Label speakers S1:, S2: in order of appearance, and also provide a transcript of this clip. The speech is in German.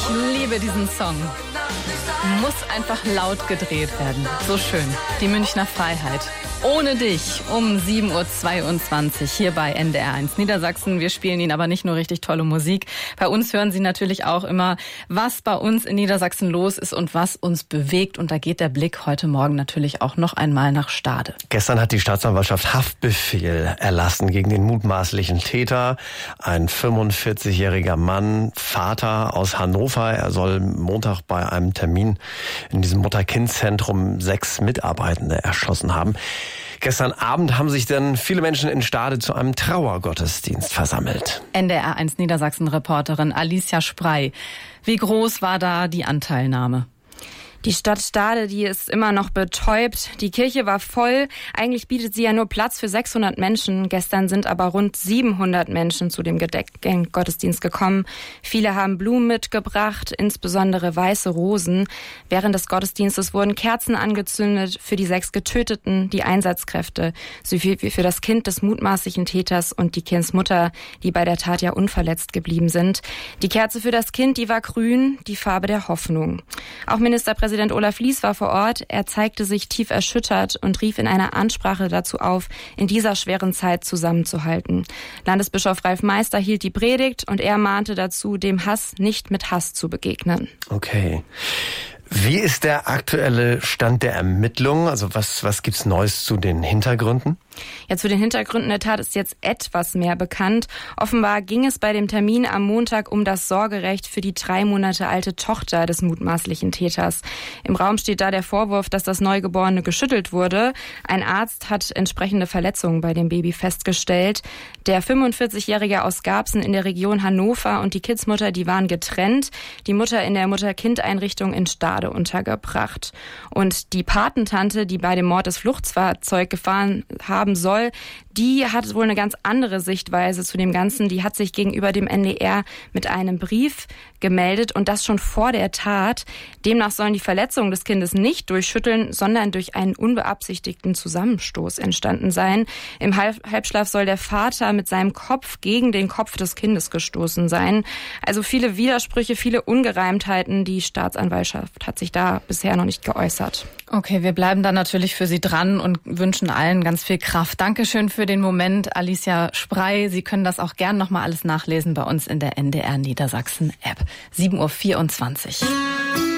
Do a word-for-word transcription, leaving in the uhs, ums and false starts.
S1: liebe diesen Song. Muss einfach laut gedreht werden. So schön. Die Münchner Freiheit. Ohne dich um sieben Uhr zweiundzwanzig hier bei N D R eins Niedersachsen. Wir spielen Ihnen aber nicht nur richtig tolle Musik. Bei uns hören Sie natürlich auch immer, was bei uns in Niedersachsen los ist und was uns bewegt. Und da geht der Blick heute Morgen natürlich auch noch einmal nach Stade.
S2: Gestern hat die Staatsanwaltschaft Haftbefehl erlassen gegen den mutmaßlichen Täter. Ein fünfundvierzigjähriger Mann, Vater aus Hannover. Er soll Montag bei einem Termin in diesem Mutter-Kind-Zentrum sechs Mitarbeitende erschossen haben. Gestern Abend haben sich dann viele Menschen in Stade zu einem Trauergottesdienst versammelt.
S1: N D R eins Niedersachsen-Reporterin Alicia Sprey. Wie groß war da die Anteilnahme?
S3: Die Stadt Stade, die ist immer noch betäubt. Die Kirche war voll. Eigentlich bietet sie ja nur Platz für sechshundert Menschen. Gestern sind aber rund siebenhundert Menschen zu dem gedeckten Gottesdienst gekommen. Viele haben Blumen mitgebracht, insbesondere weiße Rosen. Während des Gottesdienstes wurden Kerzen angezündet für die sechs Getöteten, die Einsatzkräfte, sowie für das Kind des mutmaßlichen Täters und die Kindsmutter, die bei der Tat ja unverletzt geblieben sind. Die Kerze für das Kind, die war grün, die Farbe der Hoffnung. Auch Ministerpräsident Präsident Olaf Lies war vor Ort. Er zeigte sich tief erschüttert und rief in einer Ansprache dazu auf, in dieser schweren Zeit zusammenzuhalten. Landesbischof Ralf Meister hielt die Predigt und er mahnte dazu, dem Hass nicht mit Hass zu begegnen.
S2: Okay. Wie ist der aktuelle Stand der Ermittlungen? Also was, was gibt's Neues zu den Hintergründen?
S3: Ja, zu den Hintergründen der Tat ist jetzt etwas mehr bekannt. Offenbar ging es bei dem Termin am Montag um das Sorgerecht für die drei Monate alte Tochter des mutmaßlichen Täters. Im Raum steht da der Vorwurf, dass das Neugeborene geschüttelt wurde. Ein Arzt hat entsprechende Verletzungen bei dem Baby festgestellt. Der fünfundvierzigjährige aus Garbsen in der Region Hannover und die Kindsmutter, die waren getrennt. Die Mutter in der Mutter-Kind-Einrichtung in Stade untergebracht. Und die Patentante, die bei dem Mord das Fluchtfahrzeug gefahren haben soll, die hat wohl eine ganz andere Sichtweise zu dem Ganzen. Die hat sich gegenüber dem N D R mit einem Brief gemeldet und das schon vor der Tat. Demnach sollen die Verletzungen des Kindes nicht durch Schütteln, sondern durch einen unbeabsichtigten Zusammenstoß entstanden sein. Im Halbschlaf soll der Vater mit seinem Kopf gegen den Kopf des Kindes gestoßen sein. Also viele Widersprüche, viele Ungereimtheiten. Die Staatsanwaltschaft hat sich da bisher noch nicht geäußert.
S1: Okay, wir bleiben da natürlich für Sie dran und wünschen allen ganz viel Kraft. Dankeschön für den Moment, Alicia Sprey. Sie können das auch gern nochmal alles nachlesen bei uns in der N D R Niedersachsen App. sieben Uhr vierundzwanzig.